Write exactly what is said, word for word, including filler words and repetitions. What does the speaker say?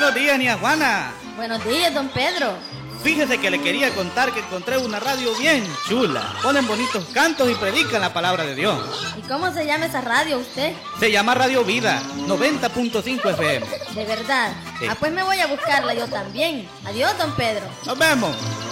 Buenos días, niña Juana. Buenos días, don Pedro. Fíjese que le quería contar que encontré una radio bien chula. Ponen bonitos cantos y predican la palabra de Dios. ¿Y cómo se llama esa radio usted? Se llama Radio Vida, noventa punto cinco F M. ¿De verdad? Sí. Ah, pues me voy a buscarla yo también. Adiós, don Pedro. Nos vemos.